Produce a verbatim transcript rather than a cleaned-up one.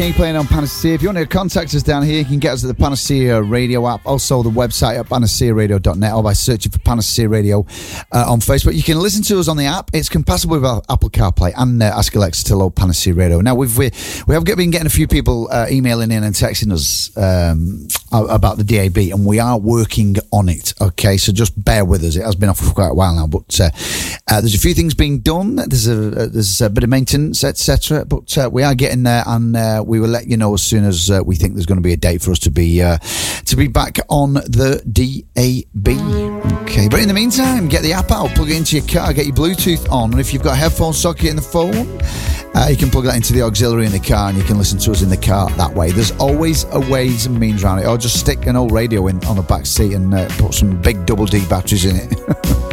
Playing on Panacea. If you want to contact us down here, you can get us at the Panacea Radio app, also the website at panacea radio dot net, or by searching for Panacea Radio uh, on Facebook. You can listen to us on the app. It's compatible with our Apple CarPlay and uh, Ask Alexa to load Panacea Radio. Now, we've we, we have been getting a few people uh, emailing in and texting us um, about the D A B, and we are working on it. Okay, so just bear with us. It has been off for quite a while now, but uh, uh, there's a few things being done. There's a, a there's a bit of maintenance, et cetera. But uh, we are getting there, and uh, we will let you know as soon as uh, we think there's going to be a date for us to be uh, to be back on the D A B. Okay, but in the meantime, get the app out, plug it into your car, get your Bluetooth on, and if you've got a headphone socket in the phone, uh, you can plug that into the auxiliary in the car, and you can listen to us in the car that way. There's always a ways and means around it, or just stick an old radio in on the back seat and uh, put some big double D batteries in it.